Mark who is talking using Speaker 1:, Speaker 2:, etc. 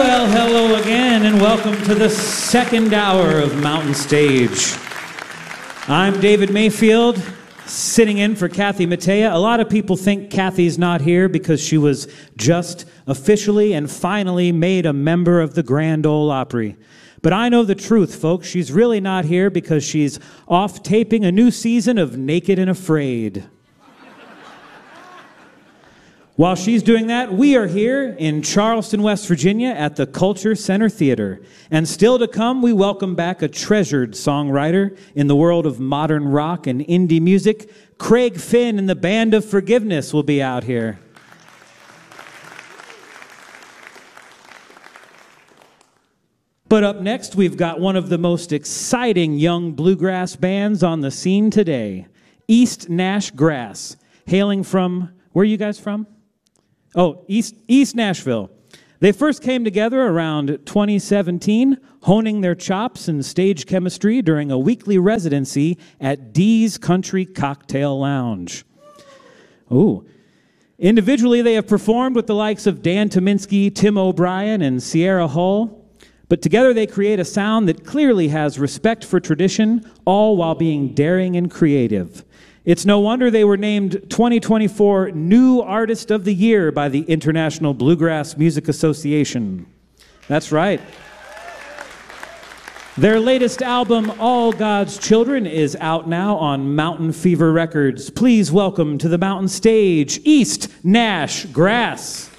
Speaker 1: Well, hello again, and welcome to the second hour of Mountain Stage. I'm David Mayfield, sitting in for Kathy Mattea. A lot of people think Kathy's not here because she was just officially and finally made a member of the Grand Ole Opry. But I know the truth, folks. She's really not here because she's off taping a new season of Naked and Afraid. While she's doing that, we are here in Charleston, West Virginia at the Culture Center Theater. And still to come, we welcome back a treasured songwriter in the world of modern rock and indie music. Craig Finn and the Band of Forgiveness will be out here. But up next, we've got one of the most exciting young bluegrass bands on the scene today, East Nash Grass, hailing from, where are you guys from? Oh, East Nashville. They first came together around 2017, honing their chops in stage chemistry during a weekly residency at Dee's Country Cocktail Lounge. Ooh. Individually, they have performed with the likes of Dan Tominski, Tim O'Brien, and Sierra Hull. But together they create a sound that clearly has respect for tradition, all while being daring and creative. It's no wonder they were named 2024 New Artist of the Year by the International Bluegrass Music Association. That's right. Their latest album, All God's Children, is out now on Mountain Fever Records. Please welcome to the Mountain Stage, East Nash Grass.